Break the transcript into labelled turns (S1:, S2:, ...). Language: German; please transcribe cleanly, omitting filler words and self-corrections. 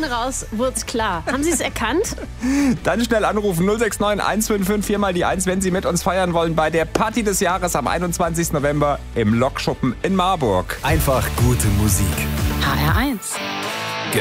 S1: raus wird's klar. Haben Sie es erkannt?
S2: Dann schnell anrufen 069 155 4 mal die 1, wenn Sie mit uns feiern wollen bei der Party des Jahres am 21. November im Lokschuppen in Marburg.
S3: Einfach gute Musik.
S1: HR1.